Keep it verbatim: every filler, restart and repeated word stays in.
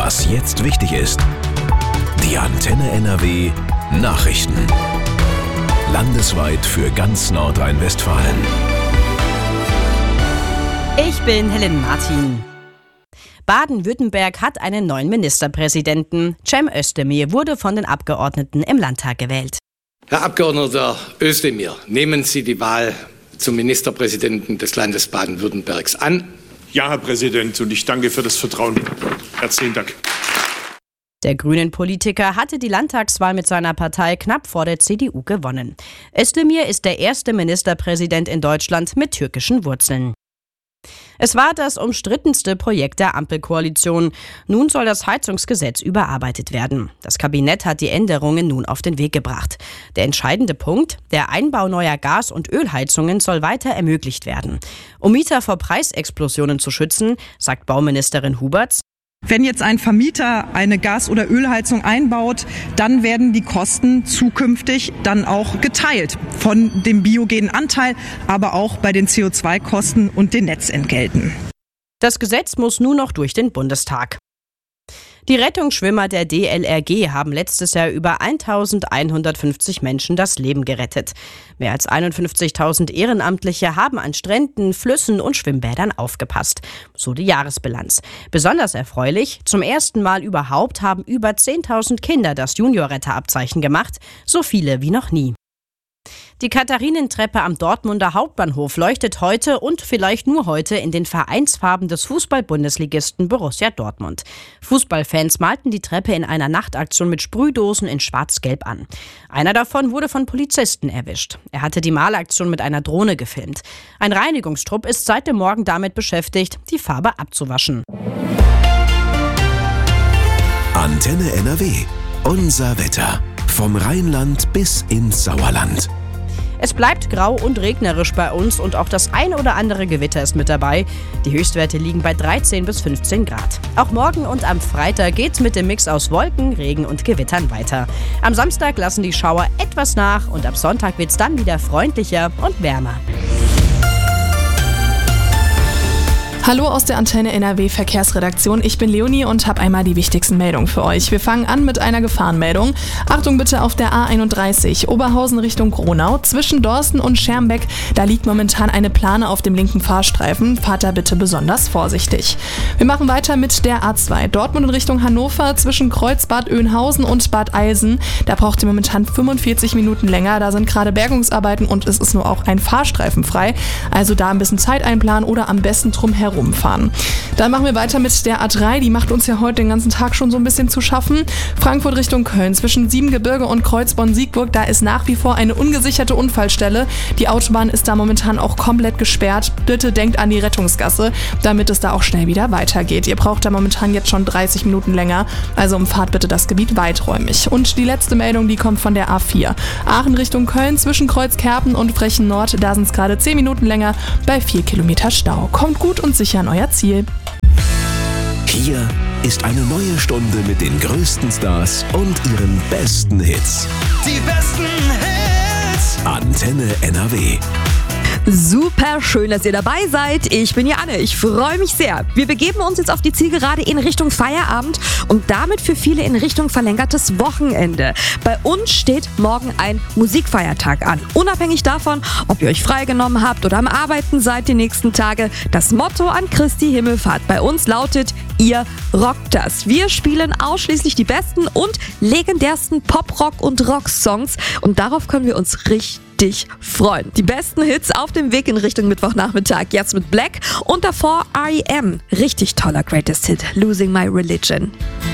Was jetzt wichtig ist. Die Antenne N R W Nachrichten. Landesweit für ganz Nordrhein-Westfalen. Ich bin Helen Martin. Baden-Württemberg hat einen neuen Ministerpräsidenten. Cem Özdemir wurde von den Abgeordneten im Landtag gewählt. Herr Abgeordneter Özdemir, nehmen Sie die Wahl zum Ministerpräsidenten des Landes Baden-Württembergs an? Ja, Herr Präsident, und ich danke für das Vertrauen. Herzlichen Dank. Der Grünen-Politiker hatte die Landtagswahl mit seiner Partei knapp vor der C D U gewonnen. Özdemir ist der erste Ministerpräsident in Deutschland mit türkischen Wurzeln. Es war das umstrittenste Projekt der Ampelkoalition. Nun soll das Heizungsgesetz überarbeitet werden. Das Kabinett hat die Änderungen nun auf den Weg gebracht. Der entscheidende Punkt: Der Einbau neuer Gas- und Ölheizungen soll weiter ermöglicht werden. Um Mieter vor Preisexplosionen zu schützen, sagt Bauministerin Huberts: Wenn jetzt ein Vermieter eine Gas- oder Ölheizung einbaut, dann werden die Kosten zukünftig dann auch geteilt von dem biogenen Anteil, aber auch bei den C O zwei Kosten und den Netzentgelten. Das Gesetz muss nun noch durch den Bundestag. Die Rettungsschwimmer der D L R G haben letztes Jahr über eintausendeinhundertfünfzig Menschen das Leben gerettet. Mehr als einundfünfzigtausend Ehrenamtliche haben an Stränden, Flüssen und Schwimmbädern aufgepasst. So die Jahresbilanz. Besonders erfreulich: Zum ersten Mal überhaupt haben über zehntausend Kinder das Juniorretterabzeichen gemacht, so viele wie noch nie. Die Katharinentreppe am Dortmunder Hauptbahnhof leuchtet heute und vielleicht nur heute in den Vereinsfarben des Fußball-Bundesligisten Borussia Dortmund. Fußballfans malten die Treppe in einer Nachtaktion mit Sprühdosen in schwarz-gelb an. Einer davon wurde von Polizisten erwischt. Er hatte die Malaktion mit einer Drohne gefilmt. Ein Reinigungstrupp ist seit dem Morgen damit beschäftigt, die Farbe abzuwaschen. Antenne N R W. Unser Wetter. Vom Rheinland bis ins Sauerland. Es bleibt grau und regnerisch bei uns und auch das ein oder andere Gewitter ist mit dabei. Die Höchstwerte liegen bei dreizehn bis fünfzehn Grad. Auch morgen und am Freitag geht's mit dem Mix aus Wolken, Regen und Gewittern weiter. Am Samstag lassen die Schauer etwas nach und ab Sonntag wird's dann wieder freundlicher und wärmer. Hallo aus der Antenne N R W Verkehrsredaktion. Ich bin Leonie und habe einmal die wichtigsten Meldungen für euch. Wir fangen an mit einer Gefahrenmeldung. Achtung bitte auf der A einunddreißig, Oberhausen Richtung Gronau. Zwischen Dorsten und Schermbeck, da liegt momentan eine Plane auf dem linken Fahrstreifen. Fahrt da bitte besonders vorsichtig. Wir machen weiter mit der A zwei, Dortmund in Richtung Hannover. Zwischen Kreuzbad Oeynhausen und Bad Eilsen, da braucht ihr momentan fünfundvierzig Minuten länger. Da sind gerade Bergungsarbeiten und es ist nur auch ein Fahrstreifen frei. Also da ein bisschen Zeit einplanen oder am besten drum herum fahren. Dann machen wir weiter mit der A drei, die macht uns ja heute den ganzen Tag schon so ein bisschen zu schaffen. Frankfurt Richtung Köln, zwischen Siebengebirge und Kreuzborn-Siegburg, da ist nach wie vor eine ungesicherte Unfallstelle. Die Autobahn ist da momentan auch komplett gesperrt. Bitte denkt an die Rettungsgasse, damit es da auch schnell wieder weitergeht. Ihr braucht da momentan jetzt schon dreißig Minuten länger, also umfahrt bitte das Gebiet weiträumig. Und die letzte Meldung, die kommt von der A vier. Aachen Richtung Köln, zwischen Kreuzkerpen und Frechen Nord, da sind es gerade zehn Minuten länger bei vier Kilometer Stau. Kommt gut und sicher an euer Ziel. Hier ist eine neue Stunde mit den größten Stars und ihren besten Hits. Die besten Hits. Antenne N R W. Super schön, dass ihr dabei seid. Ich bin Janne, ich freue mich sehr. Wir begeben uns jetzt auf die Zielgerade in Richtung Feierabend und damit für viele in Richtung verlängertes Wochenende. Bei uns steht morgen ein Musikfeiertag an. Unabhängig davon, ob ihr euch freigenommen habt oder am Arbeiten seid die nächsten Tage, das Motto an Christi Himmelfahrt bei uns lautet: Ihr rockt das. Wir spielen ausschließlich die besten und legendärsten Pop-Rock- und Rock-Songs und darauf können wir uns richtig freuen. Die besten Hits auf dem Weg in Richtung Mittwochnachmittag. Jetzt mit Black und davor R E M. Richtig toller Greatest Hit, Losing My Religion.